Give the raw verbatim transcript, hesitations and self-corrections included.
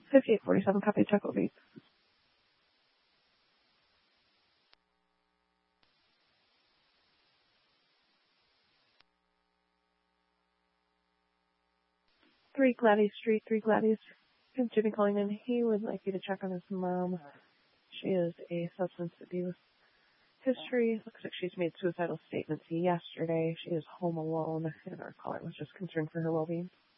fifty-eight forty-seven, copy, check O B. Three Gladys Street, three Gladys. It's Jimmy calling in. He would like you to check on his mom. She is a substance abuse history. Looks like she's made suicidal statements yesterday. She is home alone, and our caller was just concerned for her well-being.